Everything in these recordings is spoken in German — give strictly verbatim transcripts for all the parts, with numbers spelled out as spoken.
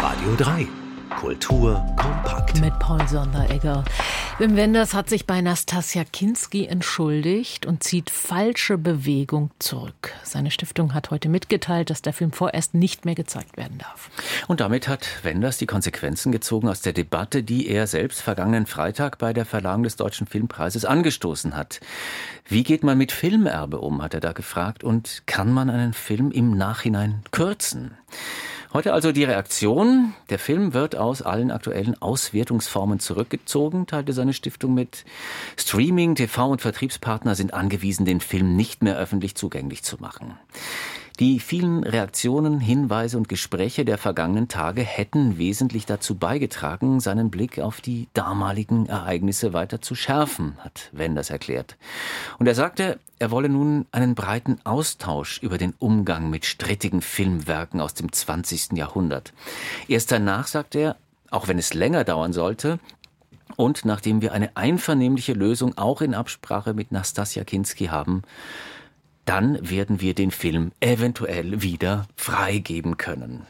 Radio drei. Kultur kompakt. Mit Paul Sonderegger. Wim Wenders hat sich bei Nastassja Kinski entschuldigt und zieht falsche Bewegung zurück. Seine Stiftung hat heute mitgeteilt, dass der Film vorerst nicht mehr gezeigt werden darf. Und damit hat Wenders die Konsequenzen gezogen aus der Debatte, die er selbst vergangenen Freitag bei der Verleihung des Deutschen Filmpreises angestoßen hat. Wie geht man mit Filmerbe um, hat er da gefragt, und kann man einen Film im Nachhinein kürzen? Heute also die Reaktion. Der Film wird aus allen aktuellen Auswertungsformen zurückgezogen, teilte seine Stiftung mit. Streaming, T V und Vertriebspartner sind angewiesen, den Film nicht mehr öffentlich zugänglich zu machen. Die vielen Reaktionen, Hinweise und Gespräche der vergangenen Tage hätten wesentlich dazu beigetragen, seinen Blick auf die damaligen Ereignisse weiter zu schärfen, hat Wenders erklärt. Und er sagte, er wolle nun einen breiten Austausch über den Umgang mit strittigen Filmwerken aus dem zwanzigsten Jahrhundert. Erst danach, sagt er, auch wenn es länger dauern sollte, und nachdem wir eine einvernehmliche Lösung auch in Absprache mit Nastassja Kinski haben, dann werden wir den Film eventuell wieder freigeben können.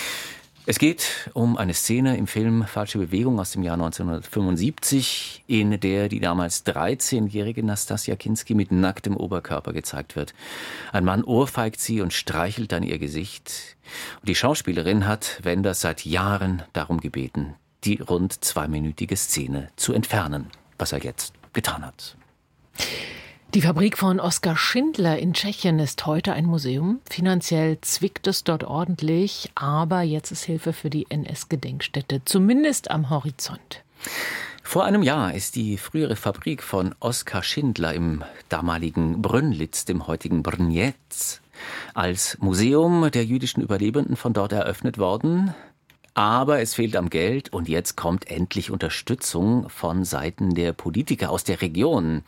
Es geht um eine Szene im Film Falsche Bewegung aus dem Jahr neunzehnhundertfünfundsiebzig, in der die damals dreizehnjährige Nastassja Kinski mit nacktem Oberkörper gezeigt wird. Ein Mann ohrfeigt sie und streichelt dann ihr Gesicht. Und die Schauspielerin hat Wenders seit Jahren darum gebeten, die rund zweiminütige Szene zu entfernen, was er jetzt getan hat. Die Fabrik von Oskar Schindler in Tschechien ist heute ein Museum. Finanziell zwickt es dort ordentlich, aber jetzt ist Hilfe für die N S-Gedenkstätte, zumindest am Horizont. Vor einem Jahr ist die frühere Fabrik von Oskar Schindler im damaligen Brünnlitz, dem heutigen Brněc, als Museum der jüdischen Überlebenden von dort eröffnet worden. Aber es fehlt am Geld und jetzt kommt endlich Unterstützung von Seiten der Politiker aus der Region.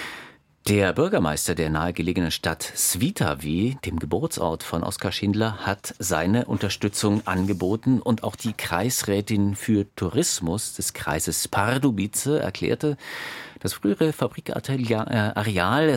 Der Bürgermeister der nahegelegenen Stadt Svitavy, dem Geburtsort von Oskar Schindler, hat seine Unterstützung angeboten, und auch die Kreisrätin für Tourismus des Kreises Pardubice erklärte, das frühere Fabrikareal